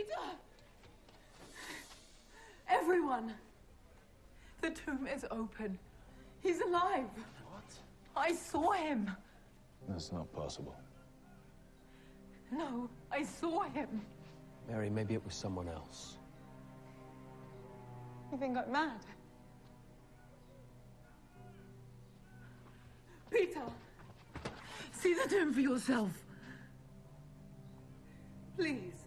Peter! Everyone! The tomb is open. He's alive. What? I saw him. That's not possible. No, I saw him. Mary, maybe it was someone else. You think I'm mad? Peter! See the tomb for yourself. Please.